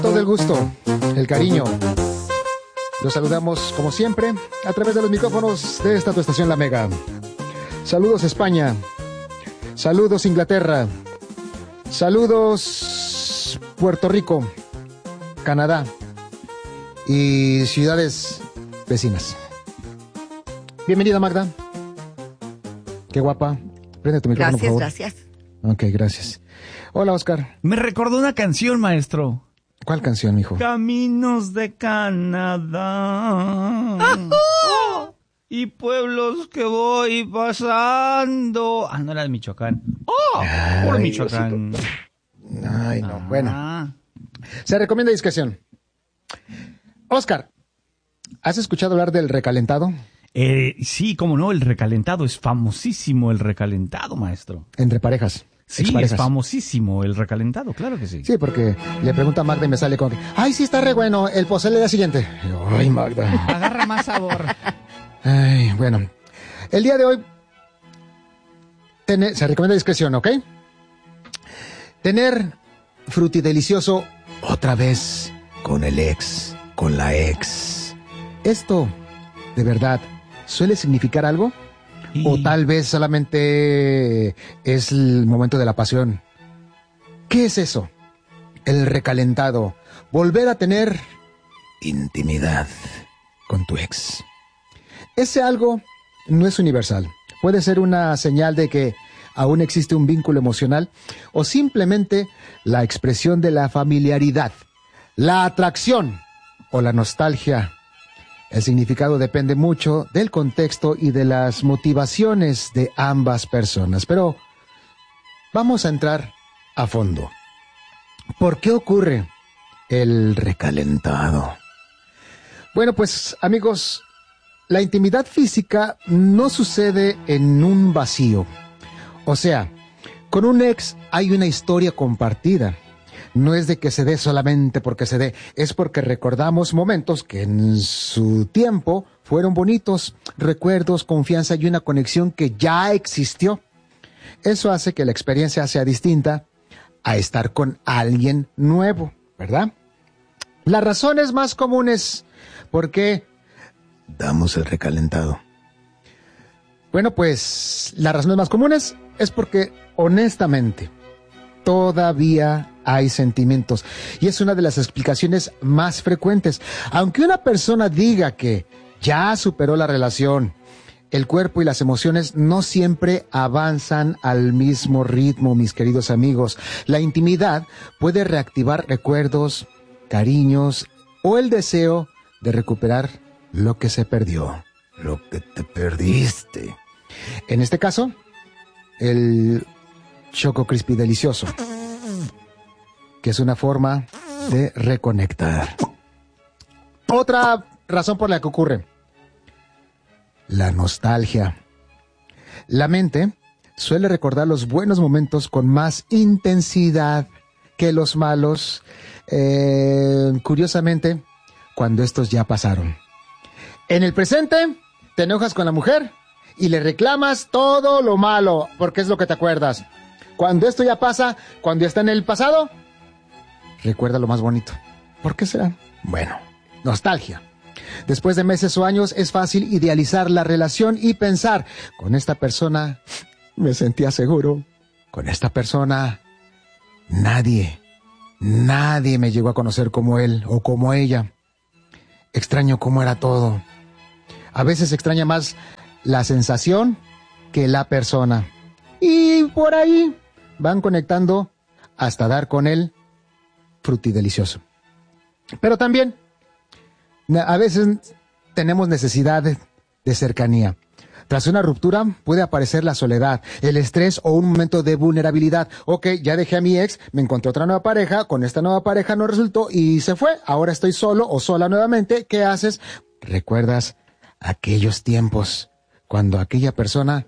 Todo el gusto, el cariño. Los saludamos como siempre a través de los micrófonos de esta tu estación La Mega. Saludos España, saludos Inglaterra, saludos Puerto Rico, Canadá y ciudades vecinas. Bienvenida Magda. Qué guapa. Prende tu micrófono, por favor. Gracias. Ok, gracias. Hola, Oscar. Me recordó una canción, maestro. ¿Cuál canción, mijo? Caminos de Canadá. Y pueblos que voy pasando. Ah, no era de Michoacán. Por Michoacán. Diosito. Ay, no. Bueno. Se recomienda discreción. Oscar, ¿has escuchado hablar del recalentado? Sí, cómo no, el recalentado. Es famosísimo el recalentado, maestro. Entre parejas. Sí, exparejas. es famosísimo el recalentado, claro que sí. Sí, porque le pregunta a Magda y me sale con que, ay, sí está re bueno, el pozole del día siguiente. Ay, Magda. Agarra más sabor. Ay, bueno. El día de hoy se recomienda discreción, ¿ok? Tener frutidelicioso otra vez con el ex, con la ex. ¿Esto, de verdad, suele significar algo? O tal vez solamente es el momento de la pasión. ¿Qué es eso? El recalentado. Volver a tener intimidad con tu ex. Ese algo no es universal. Puede ser una señal de que aún existe un vínculo emocional o simplemente la expresión de la familiaridad, la atracción o la nostalgia. El significado depende mucho del contexto y de las motivaciones de ambas personas. Pero vamos a entrar a fondo. ¿Por qué ocurre el recalentado? Bueno, pues amigos, la intimidad física no sucede en un vacío. O sea, con un ex hay una historia compartida. No es de que se dé solamente porque se dé, es porque recordamos momentos que en su tiempo fueron bonitos, recuerdos, confianza y una conexión que ya existió. Eso hace que la experiencia sea distinta a estar con alguien nuevo, ¿verdad? Las razones más comunes por qué damos el recalentado. Bueno, pues las razones más comunes es porque honestamente todavía hay sentimientos y es una de las explicaciones más frecuentes. Aunque una persona diga que ya superó la relación, el cuerpo y las emociones no siempre avanzan al mismo ritmo, mis queridos amigos. La intimidad puede reactivar recuerdos, cariños o el deseo de recuperar lo que se perdió, lo que te perdiste. En este caso, el Choco Crispy delicioso, que es una forma de reconectar. Otra razón por la que ocurre: la nostalgia. La mente suele recordar los buenos momentos con más intensidad que los malos, curiosamente, cuando estos ya pasaron. En el presente, te enojas con la mujer y le reclamas todo lo malo, porque es lo que te acuerdas. Cuando esto ya pasa, cuando ya está en el pasado, recuerda lo más bonito. ¿Por qué será? Bueno, nostalgia. Después de meses o años es fácil idealizar la relación y pensar, con esta persona me sentía seguro. Con esta persona nadie me llegó a conocer como él o como ella. Extraño cómo era todo. A veces extraña más la sensación que la persona. Y por ahí van conectando hasta dar con él frutidelicioso. Pero también a veces tenemos necesidad de cercanía. Tras una ruptura puede aparecer la soledad, el estrés o un momento de vulnerabilidad. Ok, ya dejé a mi ex, me encontré otra nueva pareja, con esta nueva pareja no resultó y se fue. Ahora estoy solo o sola nuevamente. ¿Qué haces? ¿Recuerdas aquellos tiempos cuando aquella persona,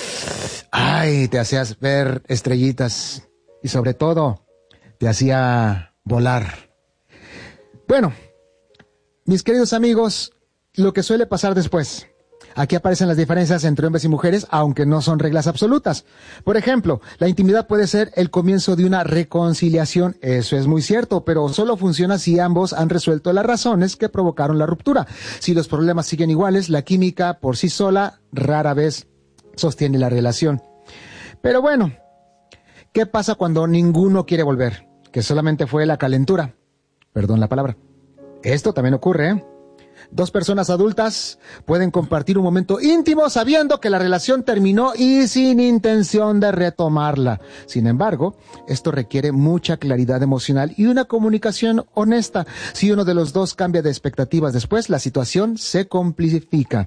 te hacías ver estrellitas y sobre todo te hacía volar? Bueno, mis queridos amigos, lo que suele pasar después. Aquí aparecen las diferencias entre hombres y mujeres, aunque no son reglas absolutas. Por ejemplo, la intimidad puede ser el comienzo de una reconciliación. Eso es muy cierto, pero solo funciona si ambos han resuelto las razones que provocaron la ruptura. Si los problemas siguen iguales, la química por sí sola rara vez sostiene la relación. Pero bueno, ¿qué pasa cuando ninguno quiere volver? Que solamente fue la calentura. Perdón la palabra. Esto también ocurre, ¿eh? Dos personas adultas pueden compartir un momento íntimo sabiendo que la relación terminó y sin intención de retomarla. Sin embargo, esto requiere mucha claridad emocional y una comunicación honesta. Si uno de los dos cambia de expectativas después, la situación se complica.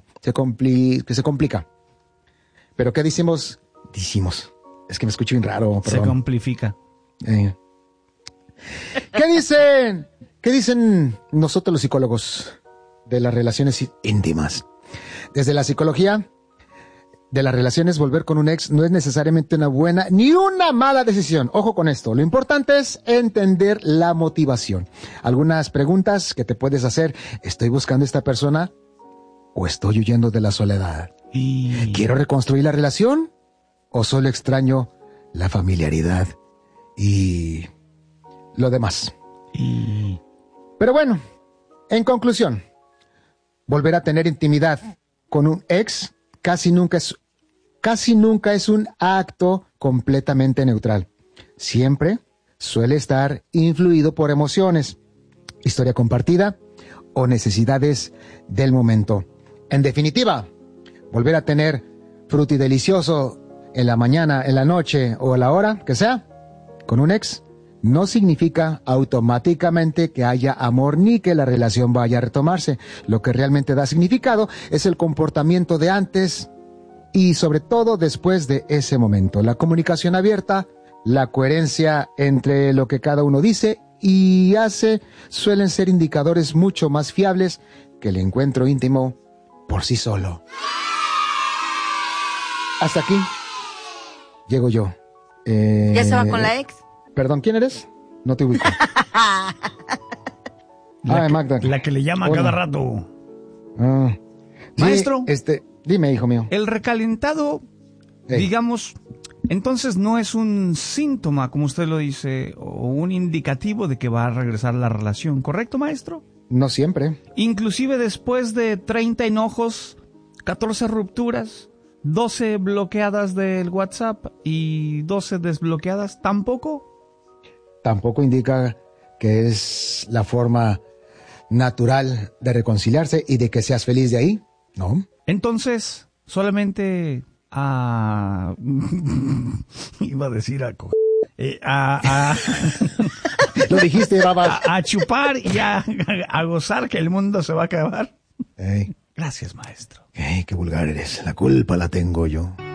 ¿Pero qué decimos? Es que me escucho bien raro, perdón. Se complifica. ¿Qué dicen nosotros los psicólogos de las relaciones íntimas? Desde la psicología de las relaciones, volver con un ex no es necesariamente una buena ni una mala decisión. Ojo con esto. Lo importante es entender la motivación. Algunas preguntas que te puedes hacer. ¿Estoy buscando a esta persona o estoy huyendo de la soledad? ¿Quiero reconstruir la relación o solo extraño la familiaridad y lo demás? Pero bueno, en conclusión, volver a tener intimidad con un ex casi nunca es un acto completamente neutral. Siempre suele estar influido por emociones, historia compartida o necesidades del momento. En definitiva, volver a tener fruti delicioso en la mañana, en la noche o a la hora que sea, con un ex, no significa automáticamente que haya amor ni que la relación vaya a retomarse. Lo que realmente da significado es el comportamiento de antes y sobre todo después de ese momento. La comunicación abierta, la coherencia entre lo que cada uno dice y hace suelen ser indicadores mucho más fiables que el encuentro íntimo por sí solo. Hasta aquí llego yo. ¿Ya se va con la ex? Perdón, ¿quién eres? No te ubico. Magda. La que le llama Hola. cada rato. Sí, Maestro. Dime, hijo mío. El recalentado, digamos, entonces no es un síntoma, como usted lo dice, o un indicativo de que va a regresar la relación, ¿correcto, maestro? No siempre. Inclusive después de 30 enojos, 14 rupturas, 12 bloqueadas del WhatsApp y 12 desbloqueadas, ¿tampoco? Tampoco indica que es la forma natural de reconciliarse y de que seas feliz de ahí, ¿no? Entonces, solamente iba a decir Lo dijiste, baba. a chupar y a gozar que el mundo se va a acabar. Ey, Gracias, maestro. qué vulgar eres. La culpa la tengo yo.